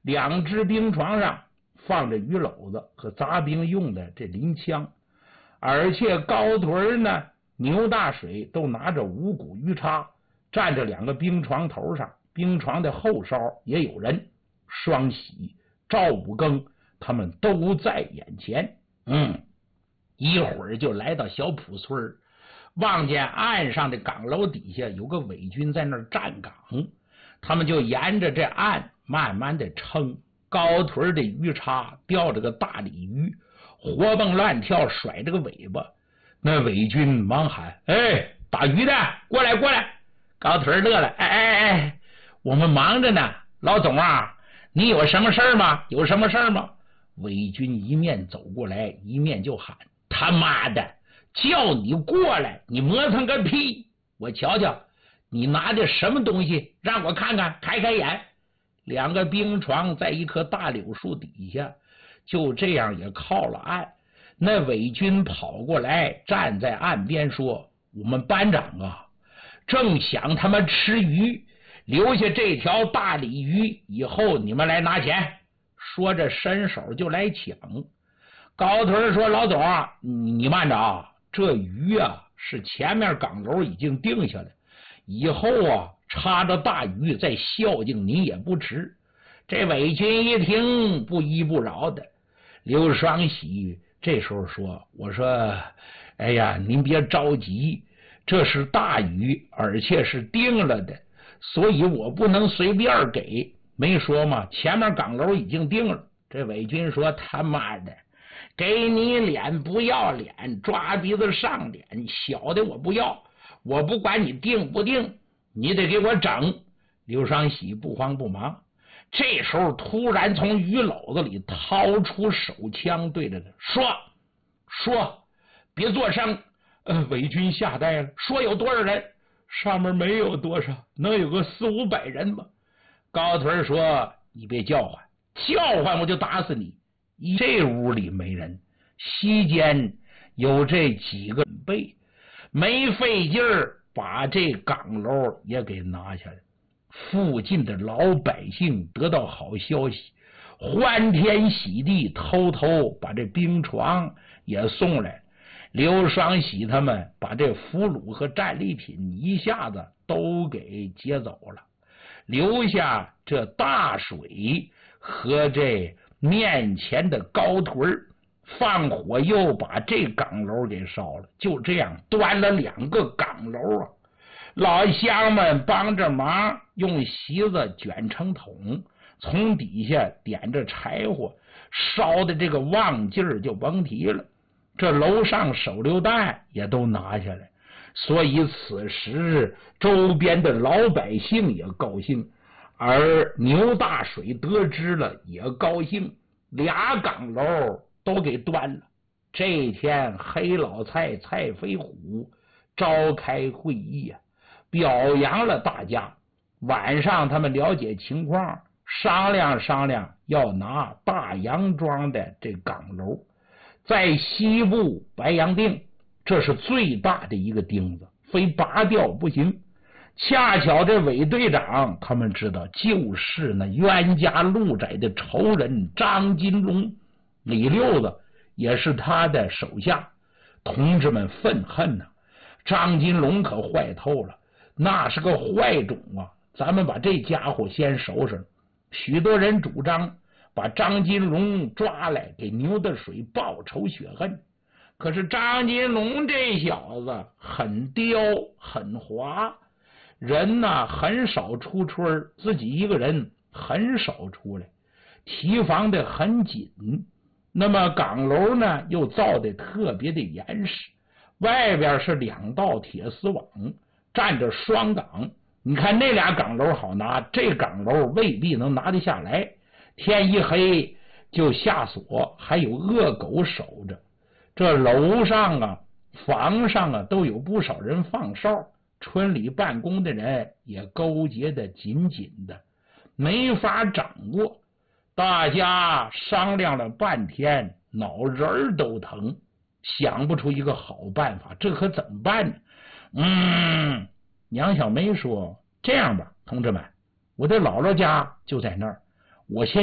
2只兵床上放着鱼篓子和杂兵用的这灵枪，而且高腿呢、牛大水都拿着5股鱼叉，站着2个兵床头上，兵床的后梢也有人。双喜、赵五更他们都在眼前。一会儿就来到小浦村，望见岸上的岗楼底下有个伪军在那儿站岗，他们就沿着这岸慢慢的撑。高腿的鱼叉吊着个大鲤鱼，活蹦乱跳，甩着个尾巴。那伪军忙喊：“哎，打鱼的，过来过来！”高腿乐了：“哎，我们忙着呢，老总啊，你有什么事儿吗？有什么事儿吗？”伪军一面走过来，一面就喊：“他妈的，叫你过来，你磨蹭个屁！我瞧瞧，你拿的什么东西，让我看看，开开眼。”2个兵床在一棵大柳树底下，就这样也靠了岸。那伪军跑过来，站在岸边说：“我们班长啊，正想他们吃鱼，留下这条大鲤鱼，以后你们来拿钱。”说着伸手就来抢。高腿说：“老总啊，你慢着啊，这鱼啊是前面岗楼已经定下来，以后啊插着大鱼再孝敬您也不迟。”这伪军一听不依不饶的。刘双喜这时候说：“我说，哎呀，您别着急，这是大鱼，而且是定了的，所以我不能随便给。没说嘛，前面岗楼已经定了。”这伪军说：“他妈的，给你脸不要脸，抓鼻子上脸，小的我不要，我不管你定不定，你得给我整。”刘双喜不慌不忙，这时候突然从鱼篓子里掏出手枪，对着他说：“别作声。”伪军吓呆了，说：“有多少人？”上面没有多少，能有个400-500人吗？高腿说：“你别叫唤，叫唤我就打死你。”这屋里没人，席间有这几个准备，没费劲儿把这岗楼也给拿下来。附近的老百姓得到好消息，欢天喜地，偷偷把这兵床也送来。刘双喜他们把这俘虏和战利品一下子都给接走了，留下这大水和这面前的高腿，放火又把这岗楼给烧了。就这样端了2个岗楼啊！老乡们帮着忙，用席子卷成桶，从底下点着柴火，烧的这个旺劲儿就甭提了。这楼上手榴弹也都拿下来，所以此时周边的老百姓也高兴，而牛大水得知了也高兴，2岗楼都给端了。这天黑老蔡蔡飞虎召开会议啊，表扬了大家。晚上他们了解情况，商量要拿大杨庄的这岗楼，在西部白洋淀，这是最大的一个钉子，非拔掉不行。恰巧这韦队长他们知道，就是那冤家路窄的仇人张金龙，李六子也是他的手下。同志们愤恨呐，张金龙可坏透了，那是个坏种啊！咱们把这家伙先收拾了。许多人主张把张金龙抓来给牛的水报仇雪恨，可是张金龙这小子很刁很滑，人呢很少出村，自己一个人很少出来，提防的很紧。那么岗楼呢又造的特别的严实，外边是2道铁丝网，站着双岗。你看那俩岗楼好拿，这岗楼未必能拿得下来。天一黑就下锁，还有恶狗守着。这楼上啊房上啊都有不少人放哨，村里办公的人也勾结得紧紧的，没法掌握。大家商量了半天，脑仁都疼，想不出一个好办法，这可怎么办呢？杨小梅说，这样吧，同志们，我的姥姥家就在那儿，我先